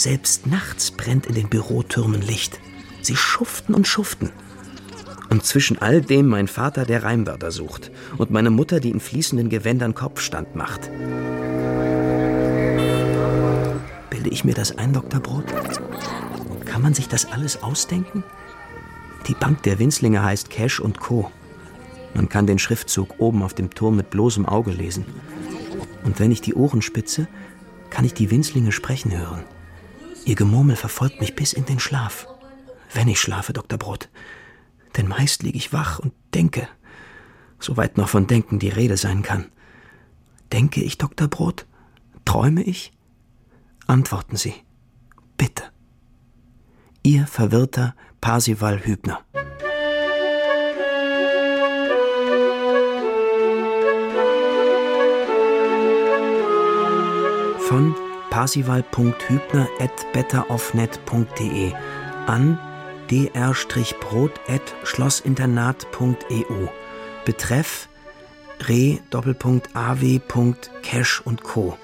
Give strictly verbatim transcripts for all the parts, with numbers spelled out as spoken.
Selbst nachts brennt in den Bürotürmen Licht. Sie schuften und schuften. Und zwischen all dem mein Vater, der Reimwörter sucht. Und meine Mutter, die in fließenden Gewändern Kopfstand macht. Bilde ich mir das ein, Doktor Brot? Kann man sich das alles ausdenken? Die Bank der Winzlinge heißt Cash und Co. Man kann den Schriftzug oben auf dem Turm mit bloßem Auge lesen. Und wenn ich die Ohren spitze, kann ich die Winzlinge sprechen hören. Ihr Gemurmel verfolgt mich bis in den Schlaf. Wenn ich schlafe, Doktor Brot. Denn meist liege ich wach und denke, soweit noch von Denken die Rede sein kann. Denke ich, Doktor Brot? Träume ich? Antworten Sie, bitte. Ihr verwirrter Parsival Hübner. Von parsival punkt hübner at betteroffnet punkt de an d r brot at schlossinternat punkt e u. Betreff re Doppelpunkt aw Punkt Cash und Co.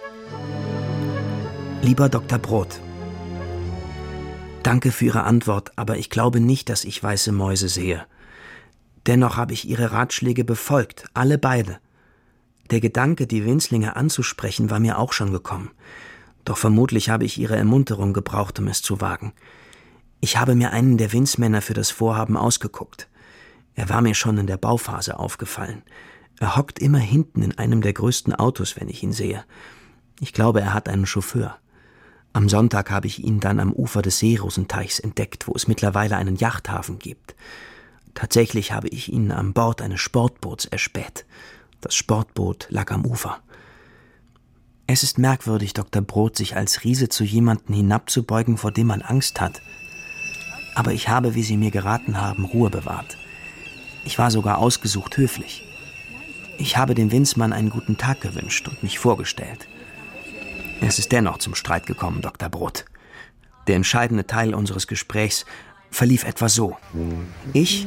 Lieber Doktor Brot, danke für Ihre Antwort, aber ich glaube nicht, dass ich weiße Mäuse sehe. Dennoch habe ich Ihre Ratschläge befolgt, alle beide. Der Gedanke, die Winzlinge anzusprechen, war mir auch schon gekommen. Doch vermutlich habe ich Ihre Ermunterung gebraucht, um es zu wagen. Ich habe mir einen der Winzmänner für das Vorhaben ausgeguckt. Er war mir schon in der Bauphase aufgefallen. Er hockt immer hinten in einem der größten Autos, wenn ich ihn sehe. Ich glaube, er hat einen Chauffeur. Am Sonntag habe ich ihn dann am Ufer des Seerosenteichs entdeckt, wo es mittlerweile einen Yachthafen gibt. Tatsächlich habe ich ihn an Bord eines Sportboots erspäht. Das Sportboot lag am Ufer. Es ist merkwürdig, Doktor Brot, sich als Riese zu jemandem hinabzubeugen, vor dem man Angst hat. Aber ich habe, wie Sie mir geraten haben, Ruhe bewahrt. Ich war sogar ausgesucht höflich. Ich habe dem Winzmann einen guten Tag gewünscht und mich vorgestellt. Es ist dennoch zum Streit gekommen, Doktor Brot. Der entscheidende Teil unseres Gesprächs verlief etwa so. Ich?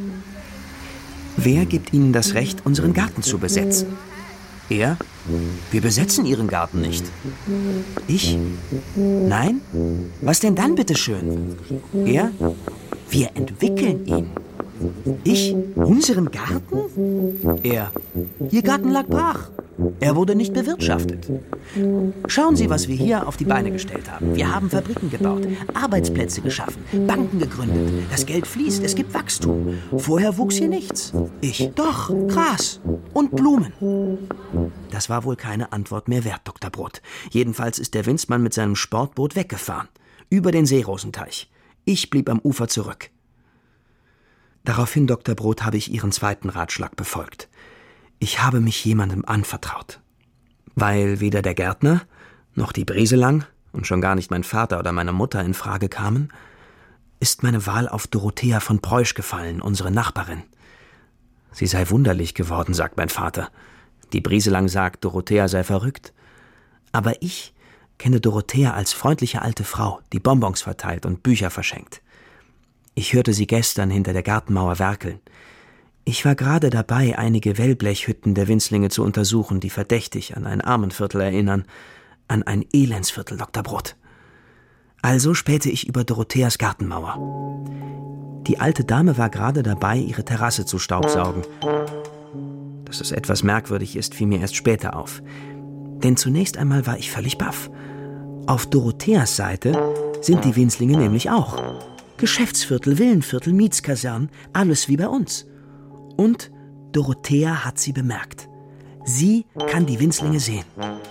Wer gibt Ihnen das Recht, unseren Garten zu besetzen? Er? Wir besetzen Ihren Garten nicht. Ich? Nein? Was denn dann, bitteschön? Er? Wir entwickeln ihn. Ich? Unseren Garten? Er? Ihr Garten lag brach. Er wurde nicht bewirtschaftet. Schauen Sie, was wir hier auf die Beine gestellt haben. Wir haben Fabriken gebaut, Arbeitsplätze geschaffen, Banken gegründet. Das Geld fließt, es gibt Wachstum. Vorher wuchs hier nichts. Ich? Doch, Gras und Blumen. Das war wohl keine Antwort mehr wert, Doktor Brot. Jedenfalls ist der Winzmann mit seinem Sportboot weggefahren. Über den Seerosenteich. Ich blieb am Ufer zurück. Daraufhin, Doktor Brot, habe ich Ihren zweiten Ratschlag befolgt. Ich habe mich jemandem anvertraut. Weil weder der Gärtner, noch die Brieselang und schon gar nicht mein Vater oder meine Mutter in Frage kamen, ist meine Wahl auf Dorothea von Preusch gefallen, unsere Nachbarin. Sie sei wunderlich geworden, sagt mein Vater. Die Brieselang sagt, Dorothea sei verrückt. Aber ich kenne Dorothea als freundliche alte Frau, die Bonbons verteilt und Bücher verschenkt. Ich hörte sie gestern hinter der Gartenmauer werkeln. Ich war gerade dabei, einige Wellblechhütten der Winzlinge zu untersuchen, die verdächtig an ein Armenviertel erinnern, an ein Elendsviertel, Doktor Brot. Also spähte ich über Dorotheas Gartenmauer. Die alte Dame war gerade dabei, ihre Terrasse zu staubsaugen. Dass es etwas merkwürdig ist, fiel mir erst später auf. Denn zunächst einmal war ich völlig baff. Auf Dorotheas Seite sind die Winzlinge nämlich auch. Geschäftsviertel, Villenviertel, Mietskasernen, alles wie bei uns. Und Dorothea hat sie bemerkt. Sie kann die Winzlinge sehen.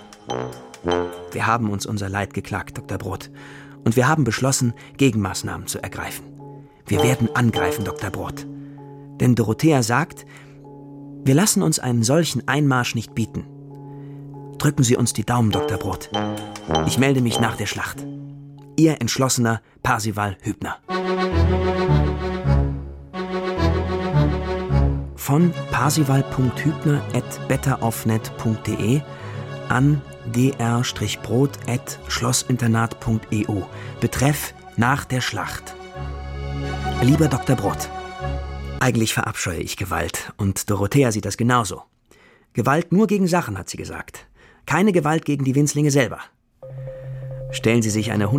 Wir haben uns unser Leid geklagt, Doktor Brot. Und wir haben beschlossen, Gegenmaßnahmen zu ergreifen. Wir werden angreifen, Doktor Brot. Denn Dorothea sagt, wir lassen uns einen solchen Einmarsch nicht bieten. Drücken Sie uns die Daumen, Doktor Brot. Ich melde mich nach der Schlacht. Ihr entschlossener Parsival Hübner. Von parsival punkt hübner at betteroffnet punkt de an d r brot at schlossinternat punkt e u. Betreff nach der Schlacht. Lieber Doktor Brot, eigentlich verabscheue ich Gewalt und Dorothea sieht das genauso. Gewalt nur gegen Sachen, hat sie gesagt. Keine Gewalt gegen die Winzlinge selber. Stellen Sie sich eine